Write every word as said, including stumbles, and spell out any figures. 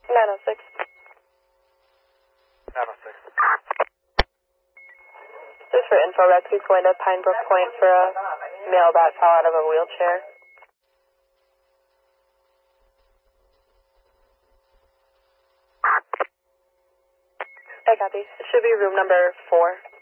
nine oh six. nine oh six. This is for info rescue going to Pine Brook Point for a male that fell out of a wheelchair. I copy. It should be room number four.